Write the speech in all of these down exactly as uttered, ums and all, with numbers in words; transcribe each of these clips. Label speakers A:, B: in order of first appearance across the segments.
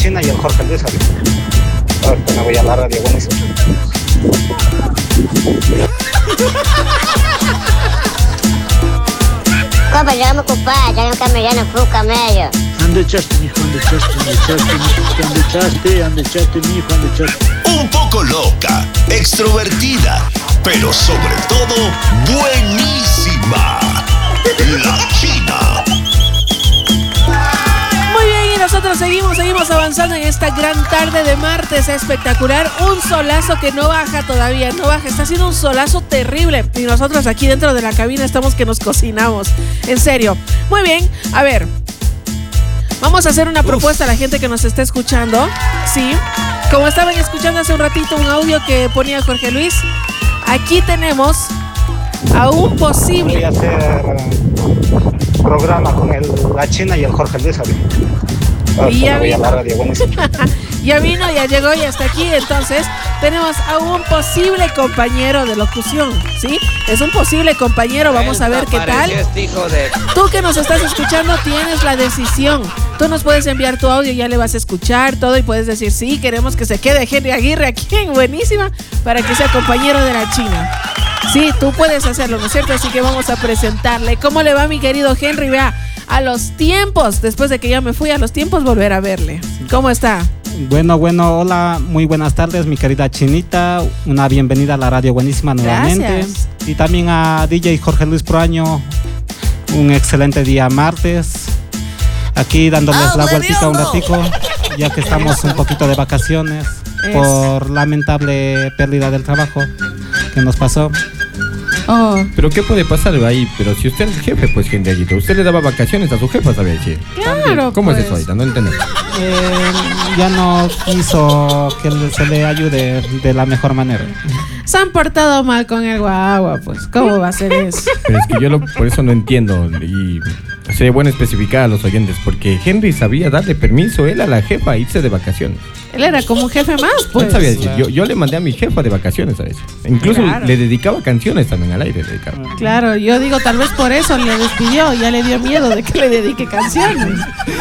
A: China y el Jorge Luis. Ahorita me voy a la radio, buenísimo.
B: ¿Cómo le vamos a ocupar? Ya no camello, fue un camello.
C: ¿Dónde echaste, mijo? ¿Dónde echaste? ¿Dónde echaste, mijo? ¿Dónde echaste? ¿Dónde echaste, mijo? ¿Dónde echaste?
D: Un poco loca, extrovertida, pero sobre todo buenísima. La China.
E: Muy bien, y nosotros seguimos, seguimos avanzando en esta gran tarde de martes espectacular. Un solazo que no baja todavía, no baja. Está haciendo un solazo terrible. Y nosotros aquí dentro de la cabina estamos que nos cocinamos. En serio. Muy bien, a ver. Vamos a hacer una propuesta a la gente que nos está escuchando. Sí, como estaban escuchando hace un ratito un audio que ponía Jorge Luis, aquí tenemos a un posible...
A: Voy a hacer uh, programa con el, la China y el Jorge Luis.
E: Y ya
A: voy a la
E: vino.
A: radio, buenísimo.
E: Ya vino, ya llegó y hasta aquí. Entonces tenemos a un posible compañero de locución, ¿sí? Es un posible compañero, vamos a ver qué tal. Tú que nos estás escuchando tienes la decisión. Tú nos puedes enviar tu audio, ya le vas a escuchar todo y puedes decir, sí, queremos que se quede Henry Aguirre aquí en Buenísima para que sea compañero de la China. Sí, tú puedes hacerlo, ¿no es cierto? Así que vamos a presentarle. ¿Cómo le va, mi querido Henry? Vea, a los tiempos, después de que ya me fui, a los tiempos volver a verle. ¿Cómo está?
F: Bueno, bueno, hola, muy buenas tardes, mi querida Chinita. Una bienvenida a la radio Buenísima nuevamente.
E: Gracias.
F: Y también a D J Jorge Luis Proaño. Un excelente día martes. Aquí dándoles
E: oh,
F: la vueltita un ratico, ya que estamos un poquito de vacaciones
E: es.
F: por lamentable pérdida del trabajo que nos pasó.
E: Oh.
G: Pero ¿qué puede pasar ahí? Pero si usted es el jefe, pues, gente, Aguito, usted le daba vacaciones a su jefa, ¿sabía decir?
E: Claro,
G: ¿Cómo
E: pues.
G: es eso ahorita? No entendemos.
F: Eh, ya no quiso que le- se le ayude de la mejor manera.
E: Se han portado mal con el guagua, pues. ¿Cómo va a ser eso?
G: Pero es que yo lo, por eso no entiendo y sería bueno especificar a los oyentes, porque Henry sabía darle permiso él a la jefa a irse de vacaciones.
E: Él era como un jefe más, pues.
G: No sabía decir, yo, yo le mandé a mi jefa de vacaciones a veces. Incluso
E: Claro.
G: le dedicaba canciones también al aire. Le dedicaba.
E: Claro, yo digo, tal vez por eso le despidió, ya le dio miedo de que le dedique canciones.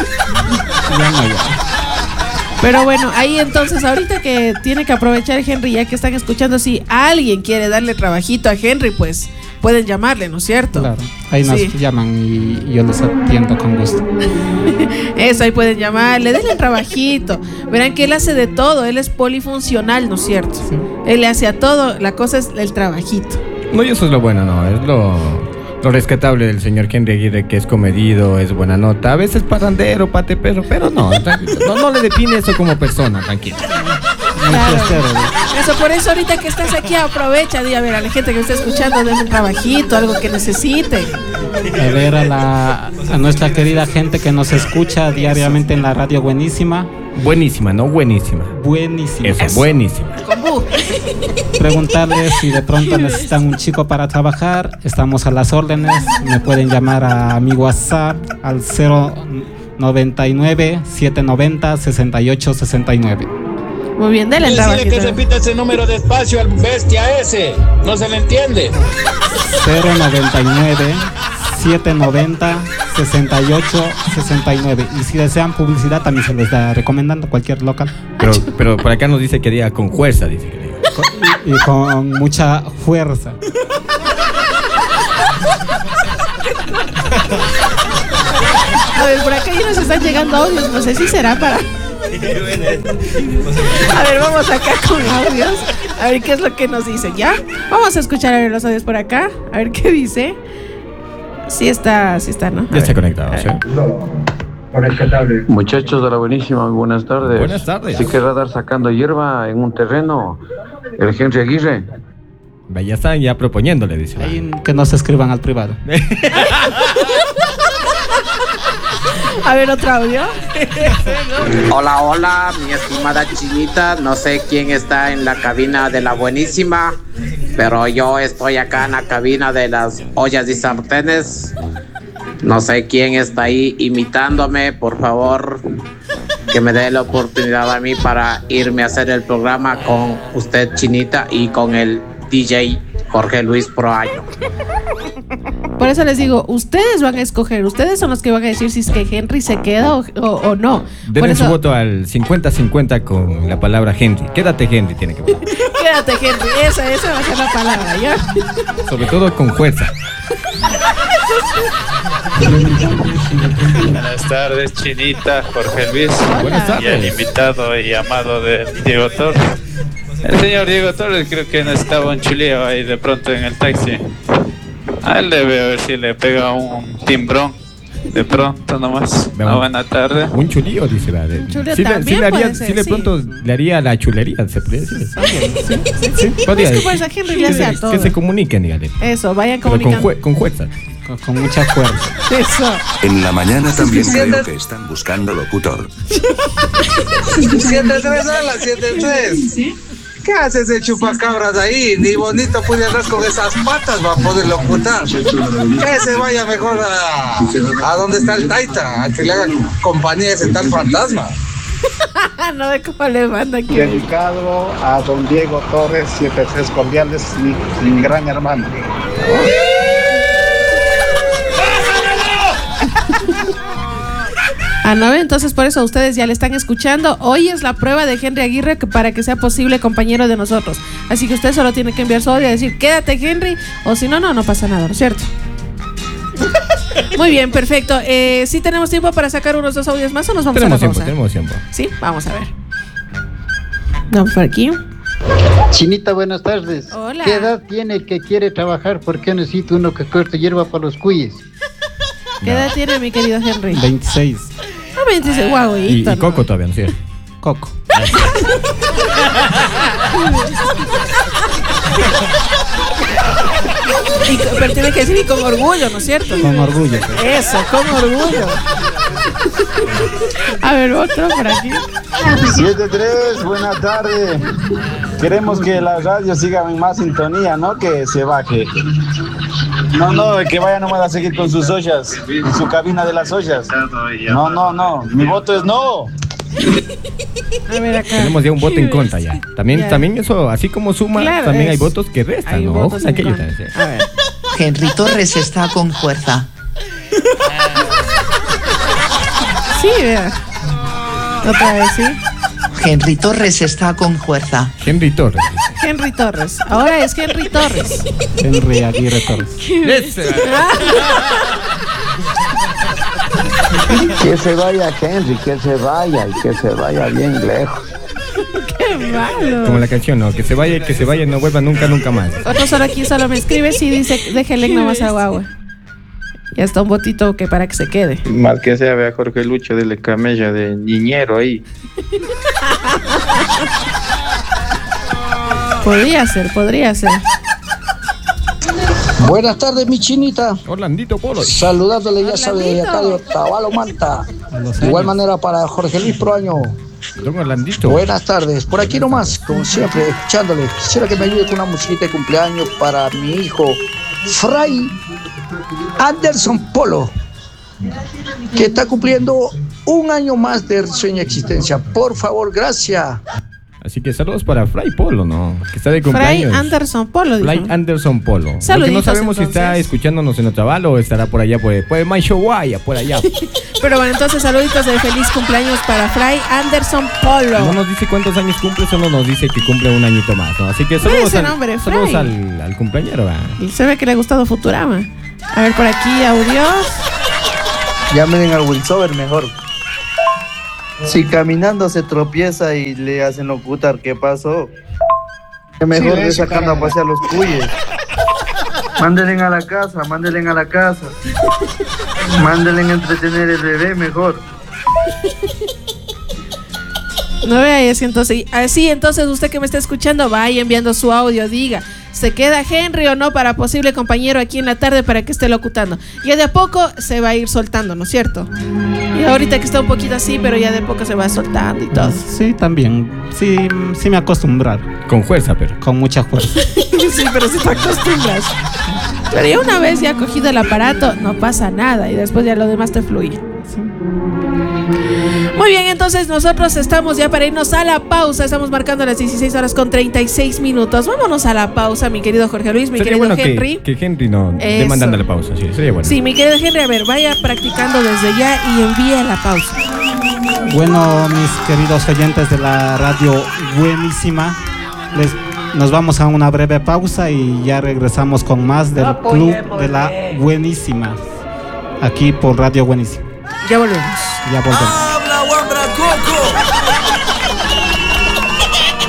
F: Ya no, ya.
E: Pero bueno, ahí entonces, ahorita que tiene que aprovechar Henry, ya que están escuchando, si alguien quiere darle trabajito a Henry, pues pueden llamarle, ¿no es cierto?
F: Claro, ahí nos
E: Sí.
F: llaman y yo les atiendo con gusto.
E: Eso, ahí pueden llamarle, denle trabajito. Verán que él hace de todo, él es polifuncional, ¿no es cierto?
F: Sí.
E: Él le hace a todo, la cosa es el trabajito.
G: No, y eso es lo bueno, no, es lo, lo rescatable del señor Henry Aguirre, que es comedido, es buena nota, a veces parrandero, pate perro, pero no, tranquilo, no, no le define eso como persona, tranquilo.
F: Muy
E: Claro.
F: fiestero, ¿no?
E: Eso, por eso ahorita que estás aquí, aprovecha, di a ver a la gente que está escuchando, denle un trabajito, algo que necesite.
F: A ver a, la, a nuestra querida gente que nos escucha diariamente en la radio Buenísima.
G: Buenísima, no buenísima.
F: Buenísima.
G: Eso, buenísima.
E: Con bu.
F: Preguntarles si de pronto necesitan un chico para trabajar. Estamos a las órdenes. Me pueden llamar a mi WhatsApp al cero noventa y nueve, setecientos noventa, sesenta y ocho sesenta y nueve.
E: Muy bien, denle el
H: Decirle que
E: trabajito.
H: repita ese número despacio al bestia ese. No se le entiende.
F: cero noventa y nueve, setecientos noventa, sesenta y ocho sesenta y nueve. Y si desean publicidad también se les da recomendando cualquier local.
G: Pero, pero por acá nos dice que diga con fuerza, dice que diga.
F: Y con mucha fuerza.
E: A ver, por acá ya nos están llegando audios, no sé si será para... A ver, vamos acá con audios. A ver qué es lo que nos dicen, ¿ya? Vamos a escuchar a ver los audios por acá. A ver qué dice. Sí está, sí está, ¿no? A
G: Ya está
E: ver.
G: conectado, ¿sí?
I: Muchachos de la Buenísima, muy buenas tardes.
G: Buenas tardes.
I: Si querrá dar sacando hierba en un terreno, el Henry Aguirre.
G: Ya están ya proponiéndole, dice.
F: Ahí que nos escriban al privado.
E: A ver, otro audio.
J: Hola, hola, mi estimada Chinita. No sé quién está en la cabina de la Buenísima, pero yo estoy acá en la cabina de las ollas y sartenes. No sé quién está ahí imitándome. Por favor, que me dé la oportunidad a mí para irme a hacer el programa con usted, Chinita, y con el D J Jorge Luis Proaño.
E: Por eso les digo, ustedes van a escoger, ustedes son los que van a decir si es que Henry se queda o, o, o no.
G: Denle
E: eso,
G: su voto al cincuenta cincuenta con la palabra Henry. Quédate Henry, tiene que votar.
E: Quédate Henry, esa, esa va a ser la palabra, ¿ya?
G: Sobre todo con fuerza.
K: Buenas tardes, Chinita, Jorge Luis.
E: Hola.
G: Buenas tardes.
K: Y el invitado y amado de Diego Torres. El señor Diego Torres creo que necesitaba un chuleo ahí de pronto en el taxi. A él debe a ver si le pega un timbrón de pronto nomás. Una buena tarde.
G: Un chulío, dice la de.
E: Chuleo
G: Sí, le-
E: también
G: sí le haría,
E: puede ser,
G: sí de
E: sí.
G: pronto le haría la chulería, se puede decir.
E: Sí, sí, sí.
G: Podría
E: Es que
G: decir.
E: pues a Henry le hace a
G: Que
E: todo.
G: se comuniquen, dígale.
E: Eso, vayan
G: Pero con,
E: comunicando.
G: jue- con fuerza.
F: Con, con mucha fuerza.
E: Eso.
D: En la mañana también
H: Siete-
D: creo que están buscando locutor.
H: siete tres, hola, siete tres. ¿Qué hace ese chupacabras ahí? Ni bonito puede andar con esas patas para poder locutar. Que se vaya mejor a, a donde está el Taita, a que le hagan compañía a ese tal fantasma.
E: No ve cómo le manda aquí.
A: Dedicado a don Diego Torres, siete tres cordiales, mi, mi gran hermano.
E: Ah, no, entonces por eso ustedes ya le están escuchando. Hoy es la prueba de Henry Aguirre que- para que sea posible compañero de nosotros. Así que usted solo tiene que enviar su audio y decir, quédate Henry, o si no, no, no pasa nada, ¿no es cierto? Muy bien, perfecto. Eh, ¿Sí tenemos tiempo para sacar unos dos audios más o nos vamos
G: Tenemos
E: a la
G: tiempo,
E: pausa?
G: tenemos tiempo.
E: Sí, vamos a ver. Vamos por aquí.
L: Chinita, buenas tardes.
E: Hola.
L: ¿Qué edad tiene el que quiere trabajar? ¿Por qué necesita uno que corte hierba para los cuyes?
E: ¿Qué edad tiene mi querido Henry?
F: veintiséis.
E: Ah, veintiséis, guau,
G: Y, y Coco todavía, ¿no es cierto?
F: Coco.
E: Y- pero tiene que decir y con orgullo, ¿no es cierto?
F: Con orgullo.
E: Eso, con orgullo. A ver, otro por aquí.
M: siete tres, buenas tardes. Queremos que la radio siga en más sintonía, no que se baje. No, no, que vaya nomás a seguir con sus ollas, en su cabina de las ollas. No, no, no, mi voto es no.
E: A ver acá.
G: Tenemos ya un voto en contra ya. También,
E: Ya.
G: también eso, así como suma,
E: Claro,
G: también
E: es-
G: hay votos que restan,
E: hay
G: ¿no?
E: votos
G: Ojo,
E: en
G: aquello
E: contra.
G: también, sí.
E: A ver.
N: Henry Torres está con fuerza.
E: Sí, vea. Otra vez, sí.
N: Henry Torres está con fuerza.
G: Henry Torres.
E: Henry Torres. Ahora es Henry Torres.
F: Henry Aguirre Torres.
M: Que se vaya Henry, que se vaya y que se vaya bien lejos.
E: Qué malo.
G: Como la canción, ¿no? Que se vaya, que se vaya y no vuelva nunca, nunca más.
E: Otro solo aquí solo me escribe si dice déjele nomás a Guagua. Ya está un votito que para que se quede.
O: Más que sea, ve a Jorge Lucho de la camella de niñero ahí.
E: Podría ser, podría ser.
P: Buenas tardes, mi chinita.
G: Orlandito Polo.
P: Saludándole, ya sabe, de acá de Otavalo, Manta. De igual manera para Jorge Luis Proaño.
G: Don Orlandito.
P: Buenas tardes. Por aquí nomás, como siempre, escuchándole. Quisiera que me ayude con una musiquita de cumpleaños para mi hijo, Fray Anderson Polo, que está cumpliendo un año más de sueño existencia. Por favor, gracias.
G: Así que saludos para Fray Polo, ¿no? Que está de
E: Fray
G: cumpleaños.
E: Anderson Polo, dijo.
G: Fray Anderson Polo. Lo que no
E: Saluditos,
G: sabemos si está
E: entonces.
G: escuchándonos en Otavalo o estará por allá, pues, pues Maishowaya, por allá.
E: Pero bueno, entonces saluditos de feliz cumpleaños para Fray Anderson Polo.
G: No nos dice cuántos años cumple, solo nos dice que cumple un añito más, ¿no? Así que saludos,
E: ese
G: al,
E: nombre,
G: saludos
E: Fray.
G: al, al cumpleañero, ¿va?
E: Y se ve que le ha gustado Futurama. A ver, por aquí, audios.
Q: Llamen al Wilsover mejor. Si caminando se tropieza y le hacen locutar, ¿qué pasó? Que mejor
A: Sí,
Q: de
A: eso,
Q: sacando a
A: caramba.
Q: pasear los cuyes. Mándenle a la casa, mándenle a la casa. Mándenle a entretener el bebé mejor.
E: No vea así entonces. Así entonces usted que me está escuchando, vaya enviando su audio, diga, ¿se queda Henry o no para posible compañero aquí en la tarde para que esté locutando? Ya de a poco se va a ir soltando, ¿no es cierto? Y ahorita que está un poquito así, pero ya de poco se va soltando y todo.
F: Sí, también. Sí, sí me acostumbrar.
G: Con fuerza, pero.
F: Con mucha fuerza.
E: Sí, pero si te acostumbras. Pero ya una vez ya cogido el aparato, no pasa nada y después ya lo demás te fluye.
F: Sí.
E: Muy bien, entonces nosotros estamos ya para irnos a la pausa. Estamos marcando las dieciséis horas con treinta y seis minutos. Vámonos a la pausa, mi querido Jorge Luis, mi
G: Sería
E: querido
G: bueno
E: Henry.
G: Que, que Henry no
E: Eso.
G: demandando la pausa, sí, sería bueno.
E: Sí, mi querido Henry, a ver, vaya practicando desde ya y envíe la pausa.
F: Bueno, mis queridos oyentes de la radio buenísima, les, nos vamos a una breve pausa y ya regresamos con más del Club de la Buenísima, aquí por Radio Buenísima.
E: Ya volvemos.
F: Ya volvemos.
R: Habla, Wambra Coco.